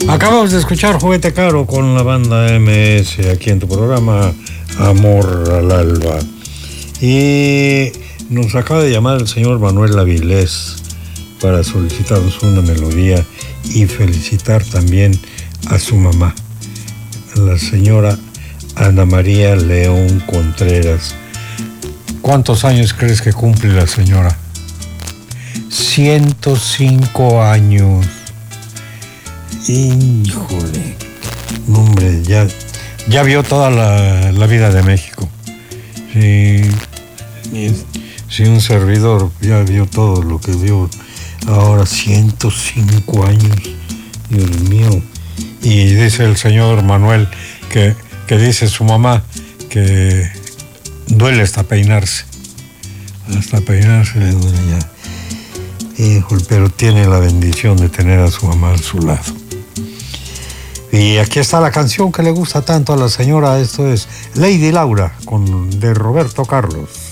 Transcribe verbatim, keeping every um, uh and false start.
Acabamos de escuchar Juguete Caro con la banda M S aquí en tu programa Amor al Alba. Y nos acaba de llamar el señor Manuel Avilés para solicitarnos una melodía y felicitar también a su mamá, la señora Ana María León Contreras. ¿Cuántos años crees que cumple la señora? ciento cinco años. Híjole, no, hombre, ya, ya vio toda la, la vida de México. Sí, sí, un servidor ya vio todo lo que vio. Ahora ciento cinco años, Dios mío. Y dice el señor Manuel que, que dice su mamá que duele hasta peinarse. Hasta peinarse le duele ya. Híjole, pero tiene la bendición de tener a su mamá a su lado. Y aquí está la canción que le gusta tanto a la señora. Esto es Lady Laura con de Roberto Carlos.